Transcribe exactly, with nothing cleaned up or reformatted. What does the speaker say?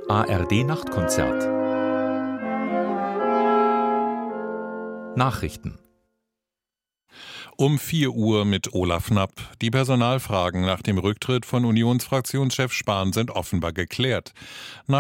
A R D Nachtkonzert. Nachrichten. Um vier Uhr mit Olaf Knapp. Die Personalfragen nach dem Rücktritt von Unionsfraktionschef Spahn sind offenbar geklärt. Nach